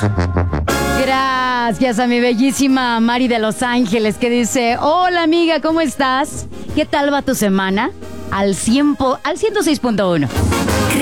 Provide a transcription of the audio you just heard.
Gracias a mi bellísima Mari de Los Ángeles, que dice: hola amiga, ¿cómo estás? ¿Qué tal va tu semana? Al 106.1.